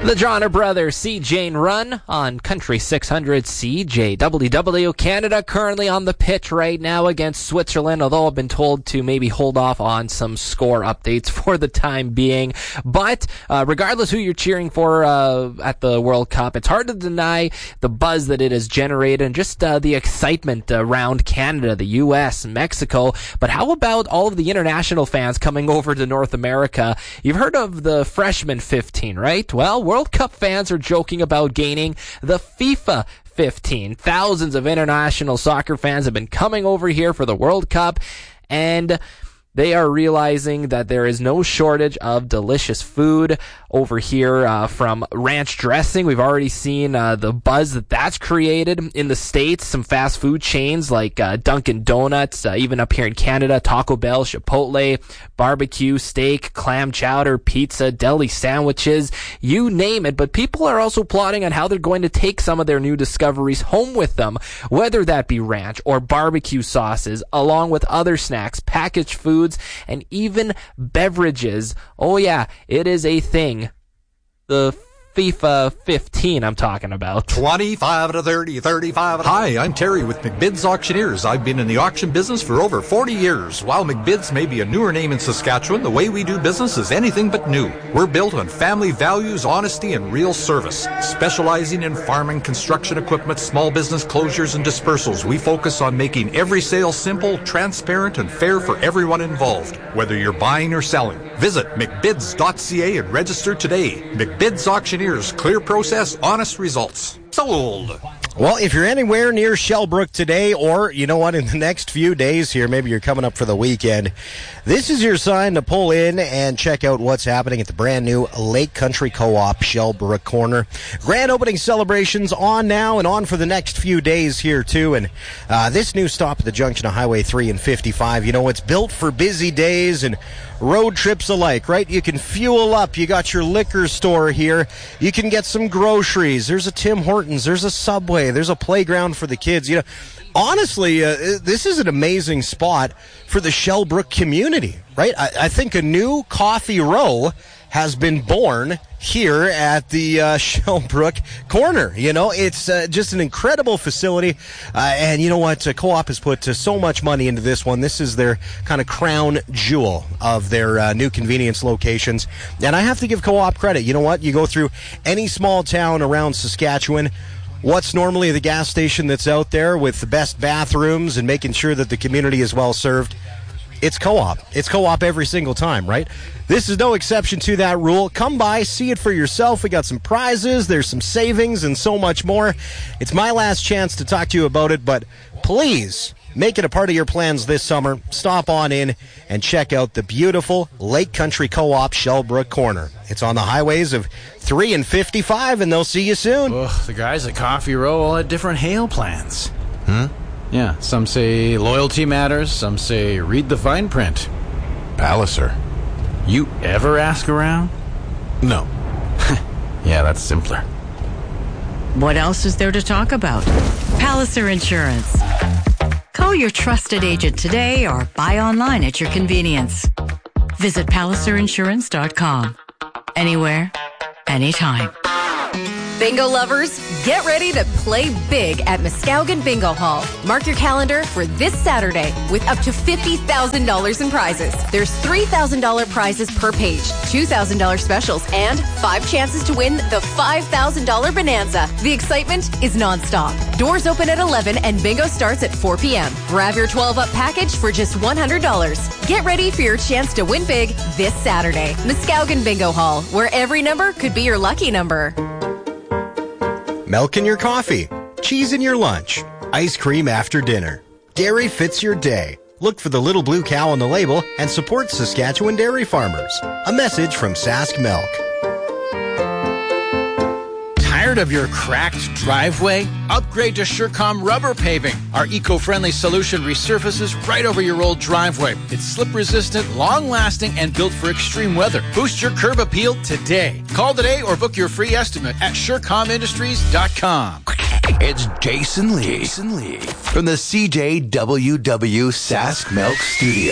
The Johnner Brothers, CJ and Run on Country 600 CJWW. Canada currently on the pitch right now against Switzerland, although I've been told to maybe hold off on some score updates for the time being. But regardless who you're cheering for at the World Cup, it's hard to deny the buzz that it has generated and just the excitement around Canada, the U.S., Mexico. But how about all of the international fans coming over to North America? You've heard of the freshman 15, right? Well, World Cup fans are joking about gaining the FIFA 15. Thousands of international soccer fans have been coming over here for the World Cup, and they are realizing that there is no shortage of delicious food over here, from ranch dressing. We've already seen the buzz that's created in the States. Some fast food chains like Dunkin' Donuts, even up here in Canada, Taco Bell, Chipotle, barbecue, steak, clam chowder, pizza, deli sandwiches, you name it. But people are also plotting on how they're going to take some of their new discoveries home with them, whether that be ranch or barbecue sauces, along with other snacks, packaged foods, and even beverages. Oh yeah, it is a thing. The FIFA 15 I'm talking about. 25 to 30, 35 to... Hi, I'm Terry with McBid's Auctioneers. I've been in the auction business for over 40 years. While McBid's may be a newer name in Saskatchewan, the way we do business is anything but new. We're built on family values, honesty, and real service. Specializing in farming, construction equipment, small business closures, and dispersals, we focus on making every sale simple, transparent, and fair for everyone involved, whether you're buying or selling. Visit mcbids.ca and register today. McBid's Auctioneers. Clear process, honest results. Sold. Well, if you're anywhere near Shellbrook today, or, you know what, in the next few days here, maybe you're coming up for the weekend, this is your sign to pull in and check out what's happening at the brand new Lake Country Co-op Shellbrook Corner. Grand opening celebrations on now and on for the next few days here, too. And this new stop at the junction of Highway 3 and 55, you know, it's built for busy days and road trips alike, right? You can fuel up. You got your liquor store here. You can get some groceries. There's a Tim Hortons. There's a Subway. There's a playground for the kids. You know, honestly, this is an amazing spot for the Shellbrook community, right? I think a new coffee row has been born here at the Shellbrook Corner. You know, it's just an incredible facility. And you know what? Co-op has put so much money into this one. This is their kind of crown jewel of their new convenience locations. And I have to give Co-op credit. You know what? You go through any small town around Saskatchewan, what's normally the gas station that's out there with the best bathrooms and making sure that the community is well served? It's Co-op. It's Co-op every single time, right? This is no exception to that rule. Come by, see it for yourself. We got some prizes, there's some savings, and so much more. It's my last chance to talk to you about it, but please make it a part of your plans this summer. Stop on in and check out the beautiful Lake Country Co-op Shellbrook Corner. It's on the highways of 3 and 55, and they'll see you soon. Ugh, the guys at Coffee Row all had different hail plans. Yeah, some say loyalty matters, some say read the fine print. Palliser. You ever ask around? No. Yeah, that's simpler. What else is there to talk about? Palliser Insurance. Call your trusted agent today or buy online at your convenience. Visit PalliserInsurance.com. Anywhere, anytime. Bingo lovers, get ready to play big at Muskowgon Bingo Hall. Mark your calendar for this Saturday with up to $50,000 in prizes. There's $3,000 prizes per page, $2,000 specials, and 5 chances to win the $5,000 Bonanza. The excitement is nonstop. Doors open at 11 and bingo starts at 4 p.m. Grab your 12-up package for just $100. Get ready for your chance to win big this Saturday. Muskowgon Bingo Hall, where every number could be your lucky number. Milk in your coffee, cheese in your lunch, ice cream after dinner. Dairy fits your day. Look for the little blue cow on the label and support Saskatchewan dairy farmers. A message from Sask Milk. Tired of your cracked driveway? Upgrade to SureCom rubber paving. Our eco-friendly solution resurfaces right over your old driveway. It's slip-resistant, long-lasting, and built for extreme weather. Boost your curb appeal today. Call today or book your free estimate at SureComIndustries.com. It's Jason Lee from the CJWW Sask Milk Studio.